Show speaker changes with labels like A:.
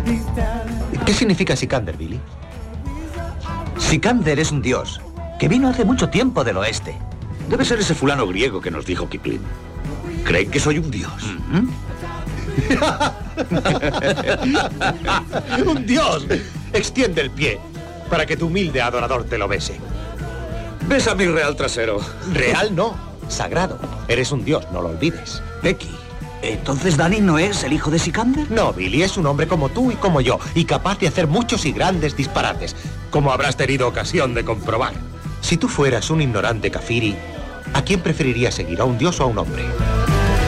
A: ¿Qué significa Sikander, Billy?
B: Sikander es un dios que vino hace mucho tiempo del oeste.
C: Debe ser ese fulano griego que nos dijo Kipling. ¿Creen que soy un dios?
A: ¡Un dios! Extiende el pie para que tu humilde adorador te lo bese.
C: Besa mi real trasero.
A: Real no, sagrado. Eres un dios, no lo olvides.
B: Becky, ¿entonces Danny no es el hijo de Sikander?
A: No, Billy, es un hombre como tú y como yo, y capaz de hacer muchos y grandes disparates, como habrás tenido ocasión de comprobar. Si tú fueras un ignorante kafiri, ¿a quién preferirías seguir, a un dios o a un hombre?